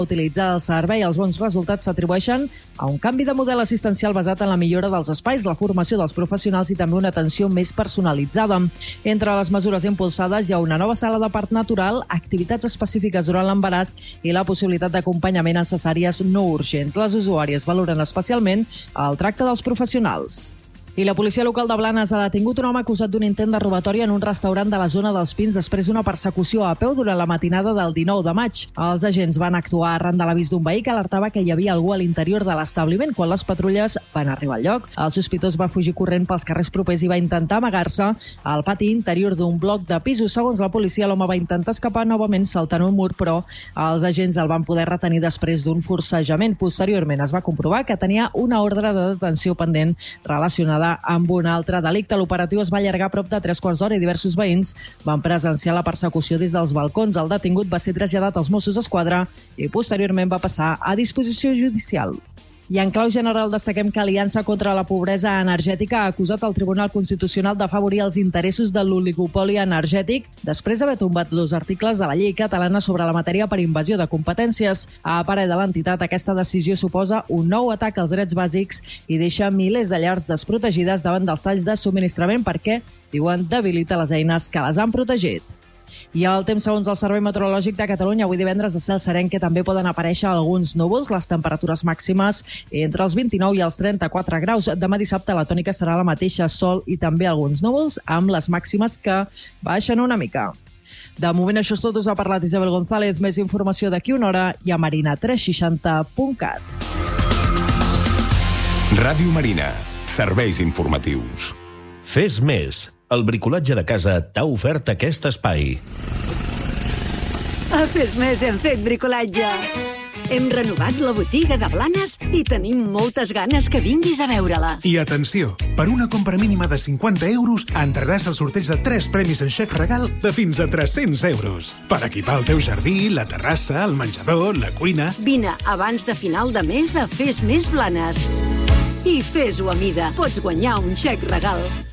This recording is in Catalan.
utilitzar el servei. Els bons resultats s'atribueixen a un canvi de model assistencial basat en la millora dels espais, la formació dels professionals i també una atenció més personalitzada. Entre les mesures impulsades hi ha una nova sala de part natural, activitats específiques durant l'embaràs i la possibilitat d'acompanyament en cesàries no urgents. Les usuàries valoren especialment el tracte dels professionals. I la policia local de Blanes ha detingut un home acusat d'un intent de robatori en un restaurant de la zona dels Pins després d'una persecució a peu durant la matinada del 19 de maig. Els agents van actuar arran de l'avís d'un veí que alertava que hi havia algú a l'interior de l'establiment. Quan les patrulles van arribar al lloc, el sospitós va fugir corrent pels carrers propers i va intentar amagar-se al pati interior d'un bloc de pisos. Segons la policia, l'home va intentar escapar novament saltant un mur, però els agents el van poder retenir després d'un forcejament. Posteriorment es va comprovar que tenia una ordre de detenció pendent relacionada amb un altre delicte. L'operatiu es va allargar prop de 3 quarts d'hora i diversos veïns van presenciar la persecució des dels balcons. El detingut va ser traslladat als Mossos d'Esquadra i posteriorment va passar a disposició judicial. I en clau general destaquem que Aliança contra la Pobresa Energètica ha acusat el Tribunal Constitucional d'afavorir els interessos de l'oligopoli energètic després d'haver tombat 2 articles de la llei catalana sobre la matèria per invasió de competències. A parer de l'entitat, aquesta decisió suposa un nou atac als drets bàsics i deixa milers de llars desprotegides davant dels talls de subministrament perquè, diuen, debilita les eines que les han protegit. I el temps segons el Servei Meteorològic de Catalunya. Avui divendres de cel serè que també poden aparèixer alguns núvols, les temperatures màximes entre els 29 i els 34 graus. Demà dissabte la tònica serà la mateixa, sol i també alguns núvols, amb les màximes que baixen una mica. De moment això és tot, us ha parlat Isabel González. Més informació d'aquí una hora i a marina360.cat. Ràdio Marina, serveis informatius. Fes més. El bricolatge de casa t'ha ofert aquest espai. A Fes Més hem fet bricolatge. Hem renovat la botiga de Blanes i tenim moltes ganes que vinguis a veure-la. I atenció, per una compra mínima de 50 euros entraràs al sorteig de 3 premis en xec regal de fins a 300 euros. Per equipar el teu jardí, la terrassa, el menjador, la cuina... Vine abans de final de mes a Fes Més Blanes. I fes-ho a mida. Pots guanyar un xec regal.